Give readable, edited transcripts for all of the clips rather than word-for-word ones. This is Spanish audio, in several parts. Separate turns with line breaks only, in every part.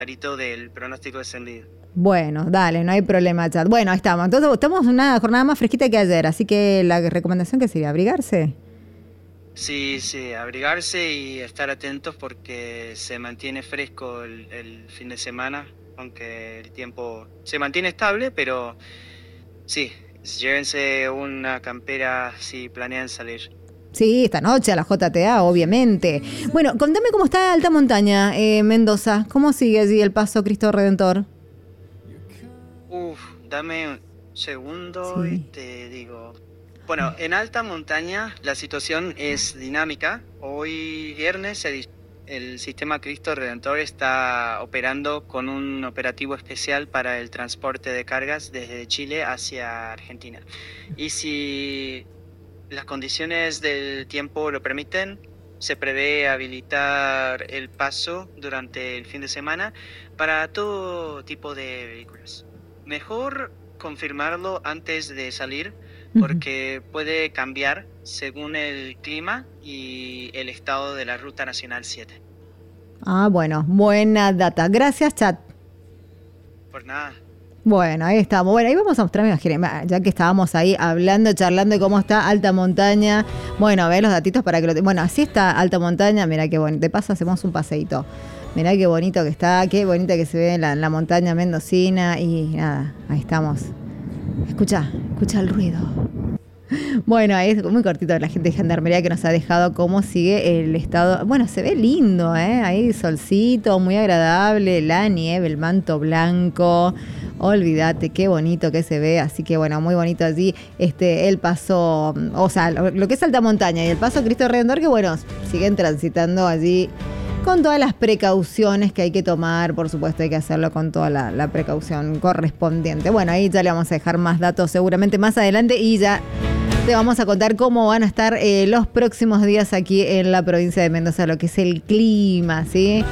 clarito del pronóstico descendido.
Bueno, dale, no hay problema, chat. Bueno, ahí estamos. Entonces, estamos en una jornada más fresquita que ayer, así que la recomendación que sería abrigarse.
Sí, sí, abrigarse y estar atentos porque se mantiene fresco el fin de semana, aunque el tiempo se mantiene estable, pero sí, llévense una campera si planean salir.
Sí, esta noche a la JTA, obviamente. Bueno, contame cómo está Alta Montaña, Mendoza. ¿Cómo sigue allí el Paso Cristo Redentor?
Dame un segundo y
Sí.
te digo. Bueno, en alta montaña la situación es dinámica. Hoy viernes el sistema Cristo Redentor está operando con un operativo especial para el transporte de cargas desde Chile hacia Argentina. Y si las condiciones del tiempo lo permiten, se prevé habilitar el paso durante el fin de semana para todo tipo de vehículos. Mejor confirmarlo antes de salir porque puede cambiar según el clima y el estado de la Ruta Nacional 7.
Ah, bueno, buena data. Gracias, chat.
Por nada.
Bueno, ahí estamos. Bueno, ahí vamos a mostrar, me imagino, ya que estábamos ahí hablando, charlando de cómo está Alta Montaña. Bueno, a ver los datitos para que lo... Bueno, así está Alta Montaña. Mira qué bonito. De paso hacemos un paseíto. Mirá qué bonito que está, qué bonita que se ve la montaña mendocina. Y nada, ahí estamos. Escucha el ruido. Bueno, es muy cortito la gente de Gendarmería que nos ha dejado cómo sigue el estado. Bueno, se ve lindo, ¿eh? Ahí solcito, muy agradable, la nieve, el manto blanco. Olvídate, qué bonito que se ve. Así que bueno, muy bonito allí el paso, o sea, lo que es Alta Montaña y el Paso Cristo Redentor, que bueno, siguen transitando allí con todas las precauciones que hay que tomar. Por supuesto, hay que hacerlo con toda la precaución correspondiente. Bueno, ahí ya le vamos a dejar más datos seguramente más adelante y ya te vamos a contar cómo van a estar los próximos días aquí en la provincia de Mendoza, lo que es el clima, ¿sí?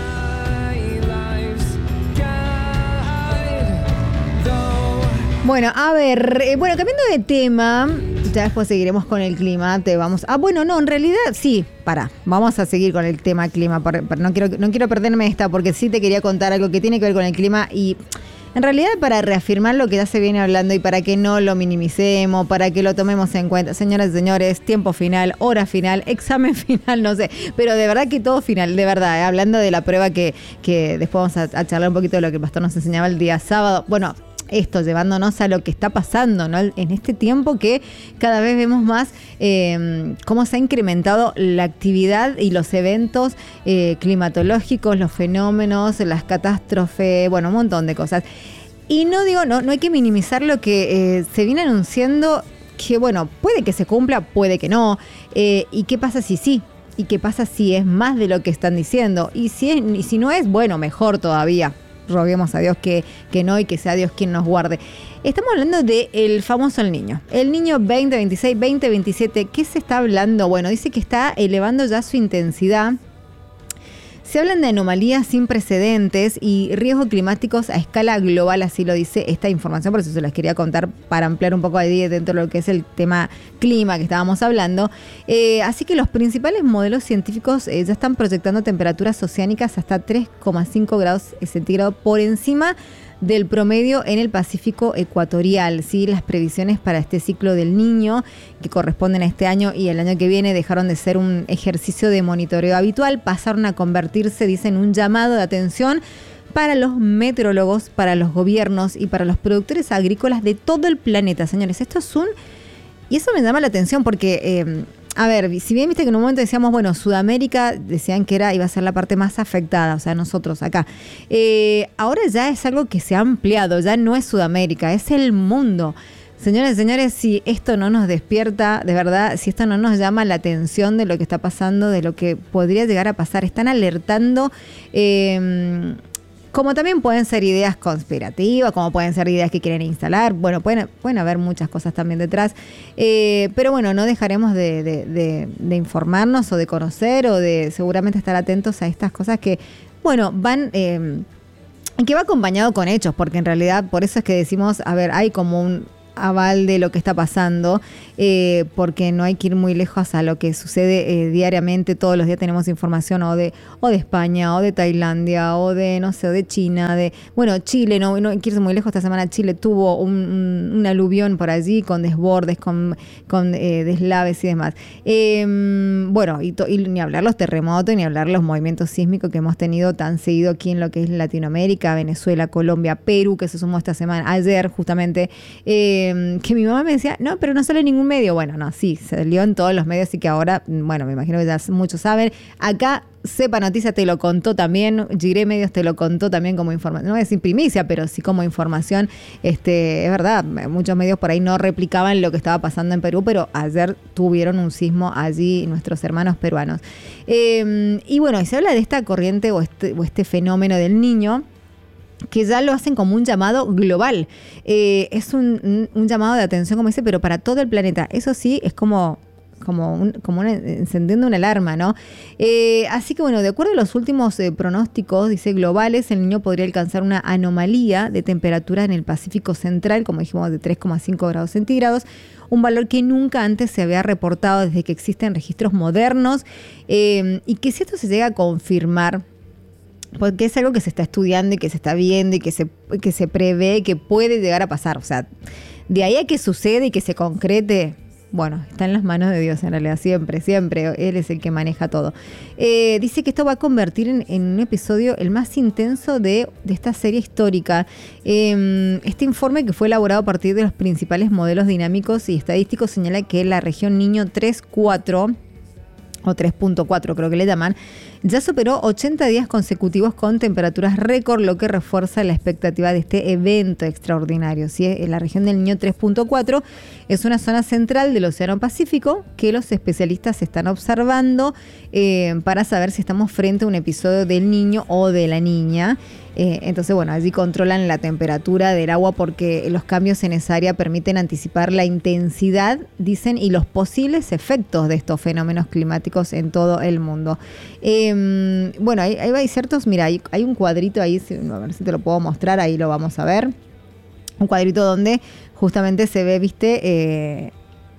Bueno, a ver, cambiando de tema, ya después seguiremos con el clima, en realidad, sí, vamos a seguir con el tema clima, no quiero perderme esta, porque sí te quería contar algo que tiene que ver con el clima y en realidad para reafirmar lo que ya se viene hablando y para que no lo minimicemos, para que lo tomemos en cuenta. Señoras y señores, tiempo final, hora final, examen final, no sé, pero de verdad que todo final, de verdad, hablando de la prueba que después vamos a charlar un poquito de lo que el pastor nos enseñaba el día sábado. Bueno, esto llevándonos a lo que está pasando, ¿no? En este tiempo que cada vez vemos más cómo se ha incrementado la actividad y los eventos climatológicos, los fenómenos, las catástrofes, bueno, un montón de cosas. Y no hay que minimizar lo que se viene anunciando, que bueno, puede que se cumpla, puede que no. ¿Y qué pasa si sí? ¿Y qué pasa si es más de lo que están diciendo? Y si no es, bueno, mejor todavía. Roguemos a Dios que no y que sea Dios quien nos guarde. Estamos hablando del famoso El Niño. El Niño 2026, 2027. ¿Qué se está hablando? Bueno, dice que está elevando ya su intensidad. Se hablan de anomalías sin precedentes y riesgos climáticos a escala global, así lo dice esta información, por eso se las quería contar para ampliar un poco ahí dentro de lo que es el tema clima que estábamos hablando. Así que los principales modelos científicos ya están proyectando temperaturas oceánicas hasta 3,5 grados centígrados por encima del promedio en el Pacífico ecuatorial. ¿Sí? Las previsiones para este ciclo del Niño, que corresponden a este año y el año que viene, dejaron de ser un ejercicio de monitoreo habitual, pasaron a convertirse, dicen, un llamado de atención para los meteorólogos, para los gobiernos y para los productores agrícolas de todo el planeta. Señores, esto es y eso me llama la atención porque... a ver, si bien viste que en un momento decíamos, bueno, Sudamérica decían que iba a ser la parte más afectada, o sea, nosotros acá. Ahora ya es algo que se ha ampliado, ya no es Sudamérica, es el mundo. Señoras y señores, si esto no nos despierta, de verdad, si esto no nos llama la atención de lo que está pasando, de lo que podría llegar a pasar, están alertando... como también pueden ser ideas conspirativas, como pueden ser ideas que quieren instalar. Bueno, pueden haber muchas cosas también detrás. Pero bueno, no dejaremos de informarnos o de conocer o de seguramente estar atentos a estas cosas que, bueno, que va acompañado con hechos, porque en realidad por eso es que decimos, a ver, hay como aval de lo que está pasando, porque no hay que ir muy lejos a lo que sucede diariamente. Todos los días tenemos información o de España, o de Tailandia, o de, no sé, o de China, Chile, no hay que irse muy lejos. Esta semana Chile tuvo un aluvión por allí con desbordes, con deslaves y demás. Y ni hablar los terremotos, ni hablar los movimientos sísmicos que hemos tenido tan seguido aquí en lo que es Latinoamérica, Venezuela, Colombia, Perú, que se sumó esta semana, ayer justamente, que mi mamá me decía, no, pero no sale en ningún medio. Bueno, no, sí, salió en todos los medios, así que ahora, bueno, me imagino que ya muchos saben. Acá Sepa Noticias te lo contó también, Giré Medios te lo contó también como información, no voy a decir primicia, pero sí como información. Es verdad, muchos medios por ahí no replicaban lo que estaba pasando en Perú, pero ayer tuvieron un sismo allí nuestros hermanos peruanos. Y bueno, y se habla de esta corriente o este fenómeno del Niño, que ya lo hacen como un llamado global. Es un llamado de atención, como dice, pero para todo el planeta. Eso sí, es como encendiendo una alarma, ¿no? Así que bueno, de acuerdo a los últimos pronósticos, dice, globales, el Niño podría alcanzar una anomalía de temperatura en el Pacífico Central, como dijimos, de 3,5 grados centígrados, un valor que nunca antes se había reportado desde que existen registros modernos, y que si esto se llega a confirmar, porque es algo que se está estudiando y que se está viendo y que se prevé que puede llegar a pasar. O sea, de ahí a que sucede y que se concrete, bueno, está en las manos de Dios en realidad, siempre. Él es el que maneja todo. Dice que esto va a convertir en un episodio el más intenso de esta serie histórica. Este informe, que fue elaborado a partir de los principales modelos dinámicos y estadísticos, señala que la región Niño 3.4 o 3.4 creo que le llaman, ya superó 80 días consecutivos con temperaturas récord, lo que refuerza la expectativa de este evento extraordinario. ¿Sí? En la región del Niño 3.4 es una zona central del Océano Pacífico que los especialistas están observando para saber si estamos frente a un episodio del Niño o de la Niña. Entonces, bueno, allí controlan la temperatura del agua porque los cambios en esa área permiten anticipar la intensidad, dicen, y los posibles efectos de estos fenómenos climáticos en todo el mundo. Bueno, ahí hay ciertos, mira, hay un cuadrito ahí, a ver si te lo puedo mostrar, ahí lo vamos a ver. Un cuadrito donde justamente se ve, viste,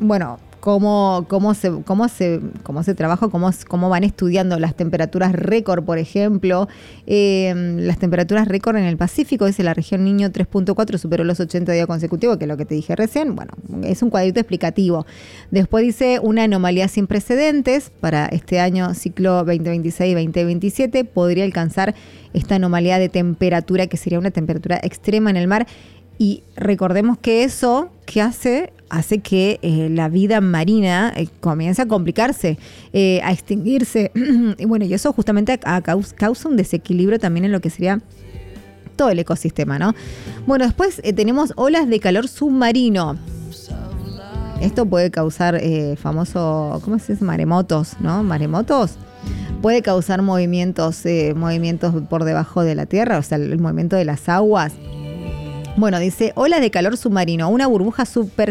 cómo se trabaja, cómo van estudiando las temperaturas récord, por ejemplo. Las temperaturas récord en el Pacífico, dice la región Niño 3.4 superó los 80 días consecutivos, que es lo que te dije recién. Bueno, es un cuadrito explicativo. Después dice una anomalía sin precedentes para este año, ciclo 2026-2027, podría alcanzar esta anomalía de temperatura, que sería una temperatura extrema en el mar. Y recordemos que eso que hace que la vida marina comience a complicarse, a extinguirse. Y bueno, y eso justamente causa un desequilibrio también en lo que sería todo el ecosistema, ¿no? Bueno, después tenemos olas de calor submarino. Esto puede causar ¿cómo se dice? Maremotos, ¿no? Maremotos. Puede causar movimientos por debajo de la tierra, o sea, el movimiento de las aguas. Bueno, dice, olas de calor submarino, una burbuja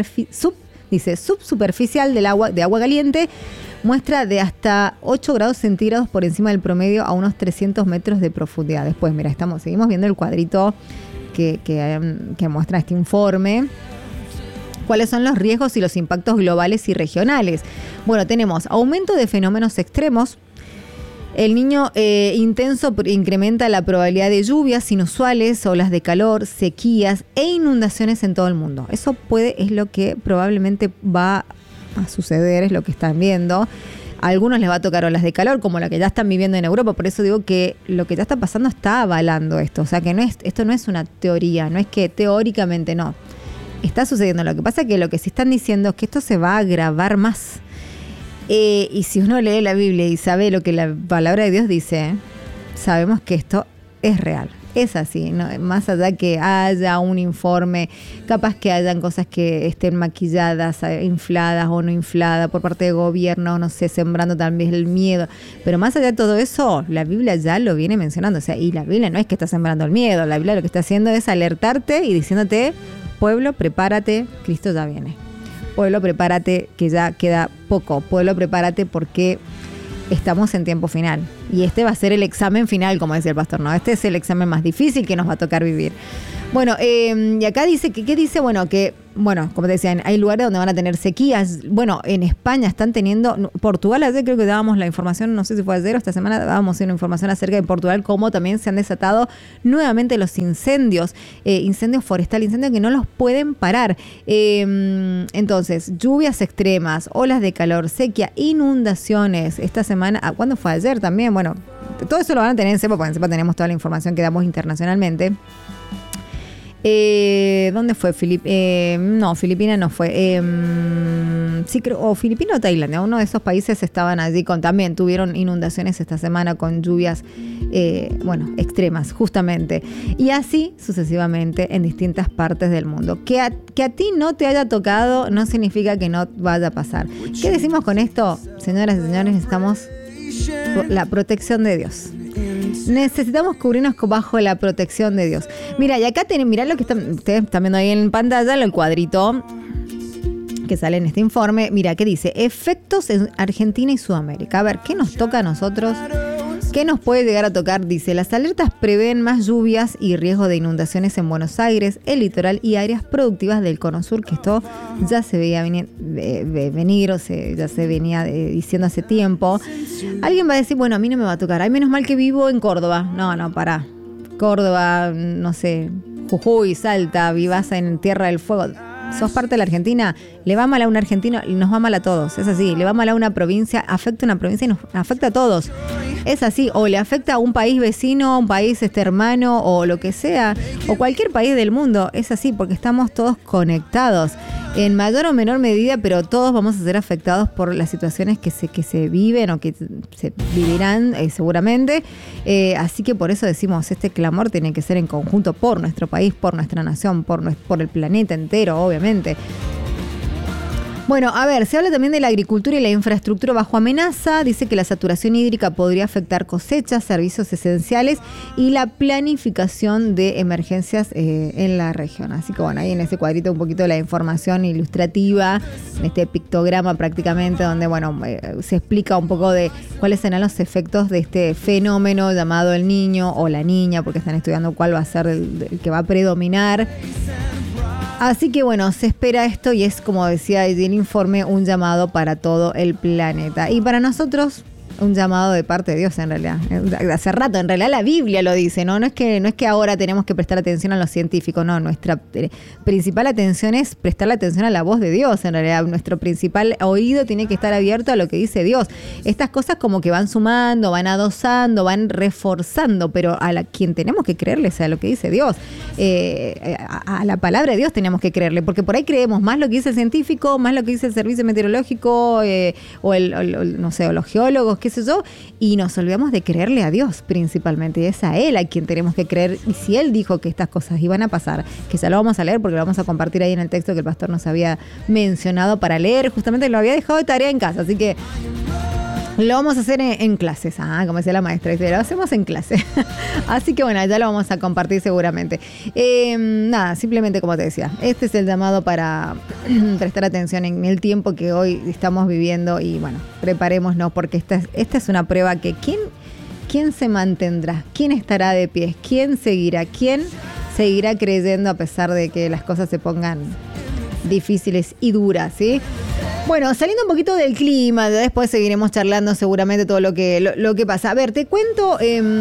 subsuperficial de agua caliente, muestra de hasta 8 grados centígrados por encima del promedio a unos 300 metros de profundidad. Después, mira, seguimos viendo el cuadrito que muestra este informe. ¿Cuáles son los riesgos y los impactos globales y regionales? Bueno, tenemos aumento de fenómenos extremos. El Niño intenso incrementa la probabilidad de lluvias inusuales, olas de calor, sequías e inundaciones en todo el mundo. Eso es lo que probablemente va a suceder, es lo que están viendo. A algunos les va a tocar olas de calor, como la que ya están viviendo en Europa. Por eso digo que lo que ya está pasando está avalando esto. O sea, que esto no es una teoría, no es que teóricamente no. Está sucediendo. Lo que pasa es que lo que se están diciendo es que esto se va a agravar más. Y si uno lee la Biblia y sabe lo que la palabra de Dios dice, sabemos que esto es real. Es así, ¿no? Más allá que haya un informe, capaz que hayan cosas que estén maquilladas, infladas o no infladas por parte del gobierno, no sé, sembrando también el miedo. Pero más allá de todo eso, la Biblia ya lo viene mencionando. O sea, y la Biblia no es que está sembrando el miedo, la Biblia lo que está haciendo es alertarte y diciéndote, pueblo, prepárate, Cristo ya viene. Pueblo, prepárate, que ya queda poco. Pueblo, prepárate porque estamos en tiempo final. Y este va a ser el examen final, como decía el pastor, ¿no? Este es el examen más difícil que nos va a tocar vivir. Bueno, y acá dice ¿qué dice? Bueno, como te decían, hay lugares donde van a tener sequías. Bueno, en España están teniendo, Portugal, ayer creo que dábamos la información, no sé si fue ayer o esta semana, dábamos una información acerca de Portugal, cómo también se han desatado nuevamente los incendios forestales, incendios que no los pueden parar. Entonces, lluvias extremas, olas de calor, sequía, inundaciones. Esta semana, ¿cuándo fue? Ayer también, bueno, todo eso lo van a tener en CEPA, porque en CEPA tenemos toda la información que damos internacionalmente. ¿Dónde fue? No, Filipinas no fue. Sí, creo, o Filipinas o Tailandia. Uno de esos países estaban allí también tuvieron inundaciones esta semana con lluvias, extremas, justamente. Y así sucesivamente en distintas partes del mundo. Que a ti no te haya tocado no significa que no vaya a pasar. ¿Qué decimos con esto? Señoras y señores, necesitamos la protección de Dios. Necesitamos cubrirnos bajo la protección de Dios. Mira, y acá mirá lo que ustedes están viendo ahí en pantalla, el cuadrito que sale en este informe. Mira, ¿qué dice? Efectos en Argentina y Sudamérica. A ver, ¿qué nos toca a nosotros? ¿Qué nos puede llegar a tocar? Dice, las alertas prevén más lluvias y riesgo de inundaciones en Buenos Aires, el litoral y áreas productivas del Cono Sur, que esto ya se veía venir, ya se venía diciendo hace tiempo. Alguien va a decir, bueno, a mí no me va a tocar. Ay, menos mal que vivo en Córdoba. No, pará. Córdoba, no sé, Jujuy, Salta, vivas en Tierra del Fuego. Sos parte de la Argentina, le va mal a un argentino y nos va mal a todos. Es así, le va mal a una provincia, afecta a una provincia y nos afecta a todos. Es así, o le afecta a un país vecino, un país hermano o lo que sea, o cualquier país del mundo. Es así, porque estamos todos conectados en mayor o menor medida, pero todos vamos a ser afectados por las situaciones que se viven o que se vivirán seguramente. Así que por eso decimos, este clamor tiene que ser en conjunto por nuestro país, por nuestra nación, por el planeta entero, obviamente. Bueno, a ver, se habla también de la agricultura y la infraestructura bajo amenaza. Dice que la saturación hídrica podría afectar cosechas, servicios esenciales y la planificación de emergencias en la región. Así que bueno, ahí en ese cuadrito un poquito de la información ilustrativa, en este pictograma prácticamente, donde se explica un poco de cuáles serán los efectos de este fenómeno llamado el niño o la niña, porque están estudiando cuál va a ser el que va a predominar. Así que bueno, se espera esto y es, como decía el informe, un llamado para todo el planeta. Y para nosotros, un llamado de parte de Dios en realidad. Hace rato, en realidad la Biblia lo dice, ¿no? No es que ahora tenemos que prestar atención a los científicos, no. Nuestra principal atención es prestarle atención a la voz de Dios, en realidad. Nuestro principal oído tiene que estar abierto a lo que dice Dios. Estas cosas como que van sumando, van adosando, van reforzando, pero quien tenemos que creerle es a lo que dice Dios. A la palabra de Dios tenemos que creerle, porque por ahí creemos más lo que dice el científico, más lo que dice el servicio meteorológico, o los geólogos, qué sé yo, y nos olvidamos de creerle a Dios principalmente, y es a Él a quien tenemos que creer. Y si Él dijo que estas cosas iban a pasar, que ya lo vamos a leer porque lo vamos a compartir ahí en el texto que el pastor nos había mencionado para leer, justamente lo había dejado de tarea en casa, así que lo vamos a hacer en clases, como decía la maestra, lo hacemos en clase. Así que bueno, ya lo vamos a compartir seguramente. Nada, simplemente como te decía, este es el llamado para prestar atención en el tiempo que hoy estamos viviendo y bueno, preparémonos porque esta es una prueba que ¿quién se mantendrá? ¿Quién estará de pie? ¿Quién seguirá? ¿Quién seguirá creyendo a pesar de que las cosas se pongan difíciles y duras, ¿sí? Bueno, saliendo un poquito del clima, después seguiremos charlando seguramente todo lo que pasa. A ver, te cuento,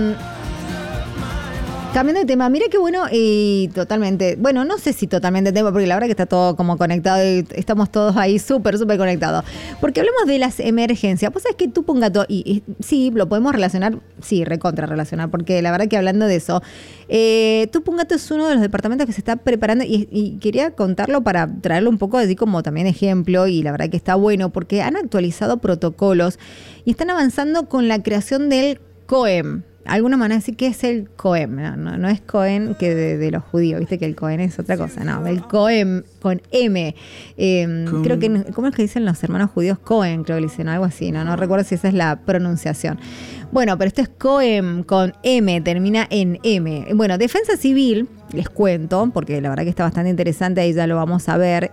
cambiando de tema, mira qué bueno y totalmente, bueno, no sé si totalmente tema, porque la verdad que está todo como conectado y estamos todos ahí súper conectados. Porque hablamos de las emergencias. Pues sabes que tú Pungato, y sí, lo podemos relacionar, sí, recontra relacionar, porque la verdad que hablando de eso, tú Pungato es uno de los departamentos que se está preparando y quería contarlo para traerlo un poco así como también ejemplo, y la verdad que está bueno porque han actualizado protocolos y están avanzando con la creación del COEM. Algunos van a decir que es el COEM, no es Cohen que de los judíos, viste que el Cohen es otra cosa, no, el COEM con M. Creo que, ¿cómo es que dicen los hermanos judíos? Cohen, creo que dicen, algo así, no recuerdo si esa es la pronunciación. Bueno, pero esto es COEM con M, termina en M. Bueno, Defensa Civil, les cuento, porque la verdad que está bastante interesante, ahí ya lo vamos a ver.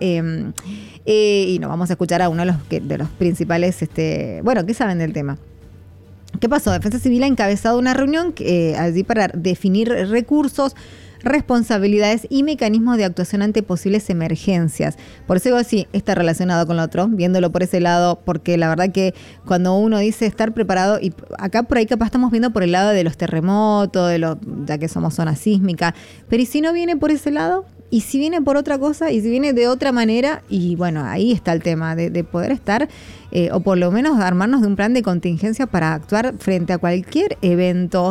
Y nos vamos a escuchar a uno de los principales, que saben del tema. ¿Qué pasó? Defensa Civil ha encabezado una reunión allí para definir recursos responsabilidades y mecanismos de actuación ante posibles emergencias. Por eso digo, sí, está relacionado con lo otro, viéndolo por ese lado, porque la verdad que cuando uno dice estar preparado, y acá por ahí capaz estamos viendo por el lado de los terremotos, ya que somos zona sísmica, pero ¿y si no viene por ese lado? ¿Y si viene por otra cosa? ¿Y si viene de otra manera? Y bueno, ahí está el tema de poder estar, o por lo menos armarnos de un plan de contingencia para actuar frente a cualquier evento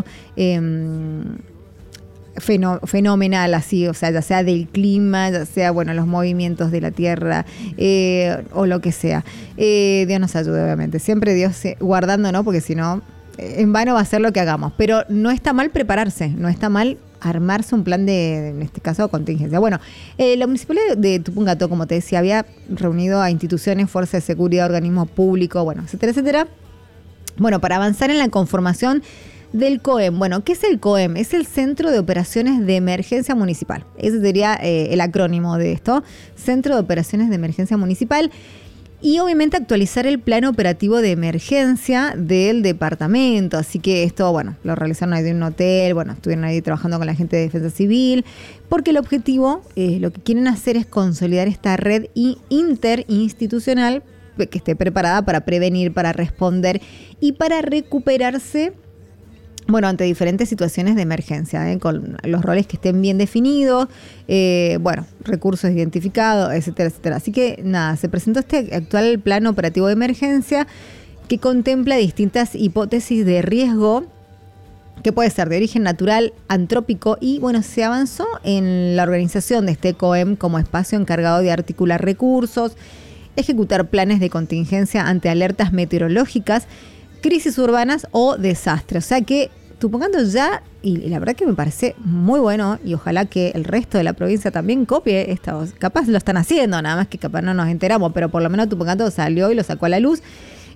fenomenal, así, o sea, ya sea del clima, ya sea, bueno, los movimientos de la tierra, o lo que sea. Dios nos ayude, obviamente. Siempre Dios guardando, ¿no? Porque si no, en vano va a ser lo que hagamos. Pero no está mal prepararse, no está mal armarse un plan en este caso, contingencia. Bueno, la Municipalidad de Tupungato, como te decía, había reunido a instituciones, fuerzas de seguridad, organismos públicos, bueno, etcétera, etcétera. Bueno, para avanzar en la conformación del COEM. Bueno, ¿qué es el COEM? Es el Centro de Operaciones de Emergencia Municipal. Ese sería el acrónimo de esto. Centro de Operaciones de Emergencia Municipal. Y obviamente actualizar el plan operativo de emergencia del departamento. Así que esto, bueno, lo realizaron ahí de un hotel, bueno, estuvieron ahí trabajando con la gente de Defensa Civil, porque el objetivo, lo que quieren hacer es consolidar esta red interinstitucional que esté preparada para prevenir, para responder y para recuperarse, bueno, ante diferentes situaciones de emergencia, con los roles que estén bien definidos, bueno, recursos identificados, etcétera, etcétera. Así que nada, se presentó este actual plan operativo de emergencia que contempla distintas hipótesis de riesgo que puede ser de origen natural, antrópico y, bueno, se avanzó en la organización de este COEM como espacio encargado de articular recursos, ejecutar planes de contingencia ante alertas meteorológicas, crisis urbanas o desastres. O sea que Tupungato ya, y la verdad que me parece muy bueno, y ojalá que el resto de la provincia también copie esto. Capaz lo están haciendo, nada más que capaz no nos enteramos, pero por lo menos Tupungato salió y lo sacó a la luz,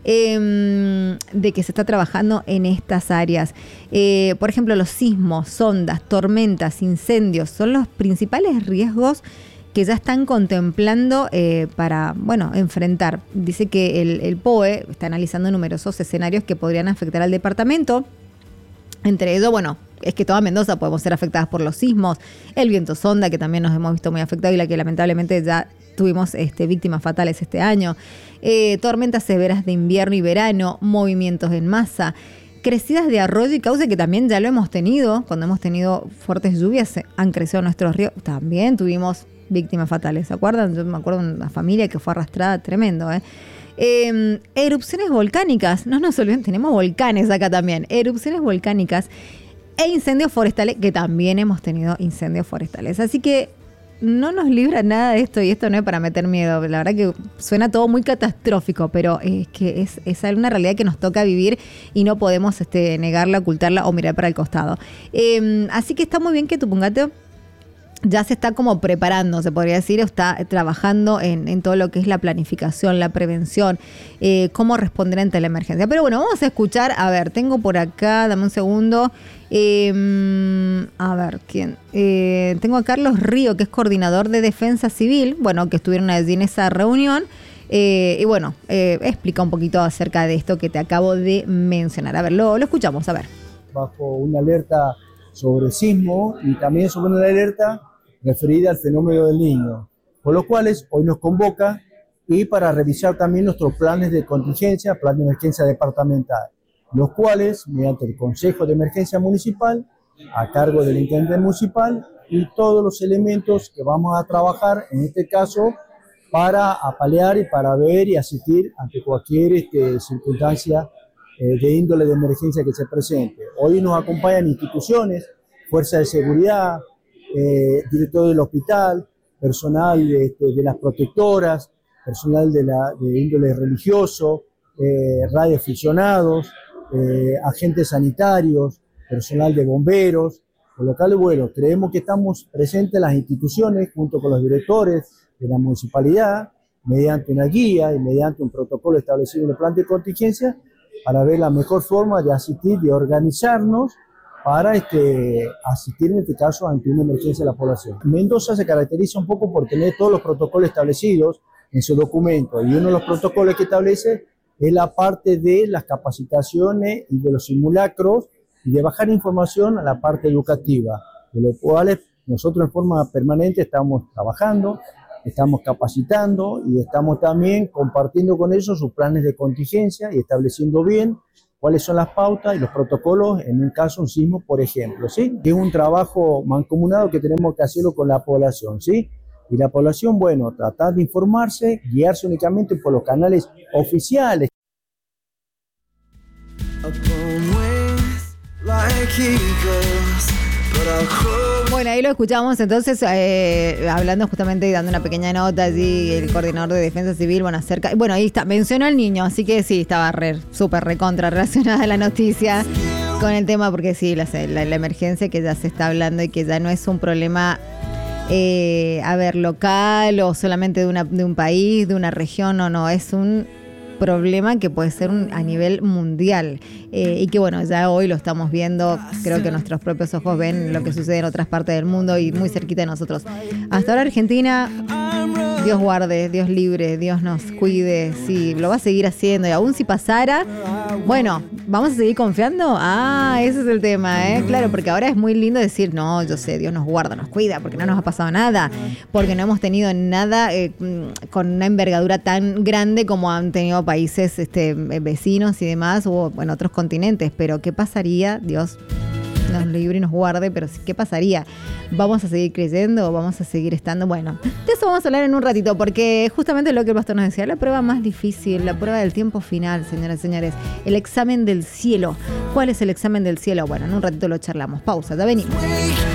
de que se está trabajando en estas áreas. Por ejemplo, los sismos, ondas, tormentas, incendios son los principales riesgos que ya están contemplando para, bueno, enfrentar. Dice que el POE está analizando numerosos escenarios que podrían afectar al departamento. Entre ellos, bueno, es que toda Mendoza podemos ser afectadas por los sismos, el viento sonda, que también nos hemos visto muy afectados y la que lamentablemente ya tuvimos víctimas fatales este año, tormentas severas de invierno y verano, movimientos en masa, crecidas de arroyo y cauce, que también ya lo hemos tenido, cuando hemos tenido fuertes lluvias han crecido nuestros ríos, también tuvimos víctimas fatales, ¿se acuerdan? Yo me acuerdo de una familia que fue arrastrada, tremendo, erupciones volcánicas, no nos olviden, tenemos volcanes acá también, erupciones volcánicas e incendios forestales, que también hemos tenido incendios forestales, así que no nos libra nada de esto, y esto no es para meter miedo, la verdad que suena todo muy catastrófico, pero es que es una realidad que nos toca vivir y no podemos negarla, ocultarla o mirar para el costado. Así que está muy bien que Tupungato ya se está como preparando, se podría decir, o está trabajando en todo lo que es la planificación, la prevención, cómo responder ante la emergencia. Pero bueno, vamos a escuchar, a ver, tengo por acá, dame un segundo, a ver, ¿quién? Tengo a Carlos Río, que es coordinador de Defensa Civil, bueno, que estuvieron allí en esa reunión, y bueno, explica un poquito acerca de esto que te acabo de mencionar. A ver, lo escuchamos, a ver.
Bajo una alerta sobre sismo y también sobre una alerta referida al fenómeno del Niño, por lo cuales hoy nos convoca y para revisar también nuestros planes de contingencia, plan de emergencia departamental, los cuales, mediante el Consejo de Emergencia Municipal, a cargo del intendente municipal, y todos los elementos que vamos a trabajar, en este caso, para apalear y para ver y asistir ante cualquier circunstancia de índole de emergencia que se presente. Hoy nos acompañan instituciones, fuerzas de seguridad, director del hospital, personal de las protectoras, personal de índole religioso, radioaficionados, agentes sanitarios, personal de bomberos, por lo cual, bueno, creemos que estamos presentes las instituciones junto con los directores de la municipalidad, mediante una guía y mediante un protocolo establecido en el plan de contingencia, para ver la mejor forma de asistir y organizarnos para asistir en este caso ante una emergencia de la población. Mendoza se caracteriza un poco por tener todos los protocolos establecidos en su documento, y uno de los protocolos que establece es la parte de las capacitaciones y de los simulacros y de bajar información a la parte educativa, de lo cual nosotros en forma permanente estamos trabajando, estamos capacitando y estamos también compartiendo con ellos sus planes de contingencia y estableciendo bien cuáles son las pautas y los protocolos en un caso, un sismo, por ejemplo, ¿sí? Es un trabajo mancomunado que tenemos que hacerlo con la población, ¿sí? Y la población, bueno, tratar de informarse, guiarse únicamente por los canales oficiales.
Bueno, ahí lo escuchamos entonces hablando justamente y dando una pequeña nota allí el coordinador de Defensa Civil, bueno, acerca, bueno, ahí está, mencionó al niño, así que sí, estaba súper recontra relacionada la noticia con el tema, porque sí, la emergencia que ya se está hablando y que ya no es un problema local o solamente de un país, de una región, no, es un problema que puede ser a nivel mundial y que bueno, ya hoy lo estamos viendo, creo que nuestros propios ojos ven lo que sucede en otras partes del mundo y muy cerquita de nosotros. Hasta ahora Argentina, Dios guarde, Dios libre, Dios nos cuide, sí, lo va a seguir haciendo y aún si pasara, bueno, ¿vamos a seguir confiando? Ese es el tema, claro, porque ahora es muy lindo decir, no, yo sé, Dios nos guarda, nos cuida, porque no nos ha pasado nada, porque no hemos tenido nada con una envergadura tan grande como han tenido países vecinos y demás, o en otros continentes, pero ¿qué pasaría? Dios nos libre y nos guarde, pero ¿qué pasaría? ¿Vamos a seguir creyendo? ¿Vamos a seguir estando? Bueno, de eso vamos a hablar en un ratito, porque justamente lo que el pastor nos decía, la prueba más difícil, la prueba del tiempo final, señoras y señores, el examen del cielo. ¿Cuál es el examen del cielo? Bueno, en un ratito lo charlamos. Pausa, ya venimos.